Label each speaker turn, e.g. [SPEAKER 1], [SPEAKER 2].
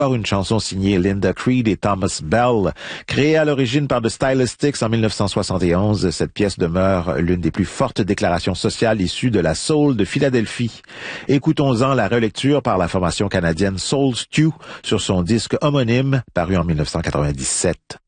[SPEAKER 1] Une chanson signée Linda Creed et Thomas Bell. Créée à l'origine par The Stylistics en 1971, cette pièce demeure l'une des plus fortes déclarations sociales issues de la soul de Philadelphie. Écoutons-en la relecture par la formation canadienne Soul Stew sur son disque homonyme paru en 1997.